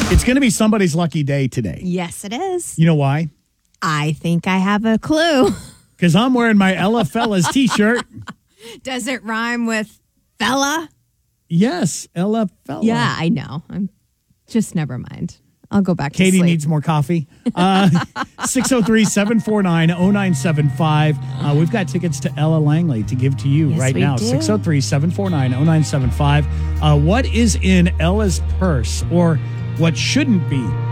It's going to be somebody's lucky day today. Yes, it is. You know why? I think I have a clue. Because I'm wearing my Ella Fellas t-shirt. Does it rhyme with fella? Yes, Ella Fella. Yeah, I know. I'm just never mind. I'll go back to Katie sleep. needs more coffee. 603-749-0975. We've got tickets to Ella Langley to give to you right now. 603-749-0975. What is in Ella's purse, or what shouldn't be